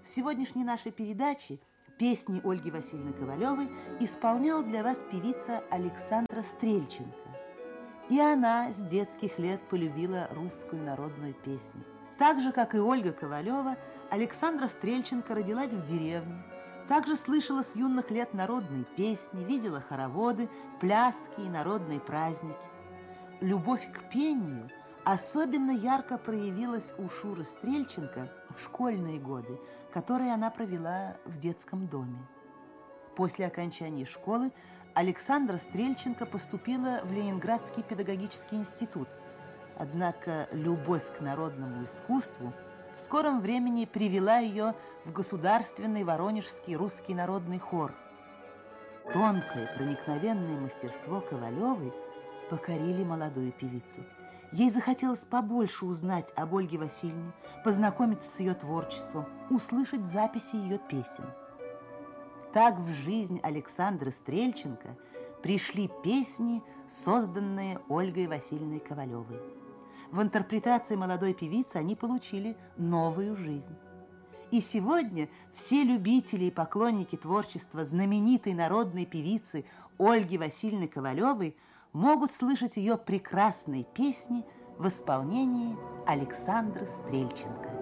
В сегодняшней нашей передаче песни Ольги Васильевны Ковалевой исполняла для вас певица Александра Стрельченко. И она с детских лет полюбила русскую народную песню. Так же, как и Ольга Ковалева, Александра Стрельченко родилась в деревне. Также слышала с юных лет народные песни, видела хороводы, пляски и народные праздники. Любовь к пению особенно ярко проявилась у Шуры Стрельченко в школьные годы, которые она провела в детском доме. После окончания школы Александра Стрельченко поступила в Ленинградский педагогический институт. Однако любовь к народному искусству в скором времени привела ее в Государственный Воронежский русский народный хор. Тонкое, проникновенное мастерство Ковалевой покорили молодую певицу. Ей захотелось побольше узнать об Ольге Васильевне, познакомиться с ее творчеством, услышать записи ее песен. Так в жизнь Александры Стрельченко пришли песни, созданные Ольгой Васильевной Ковалевой. В интерпретации молодой певицы они получили новую жизнь. И сегодня все любители и поклонники творчества знаменитой народной певицы Ольги Васильевны Ковалевой могут слышать ее прекрасные песни в исполнении Александры Стрельченко.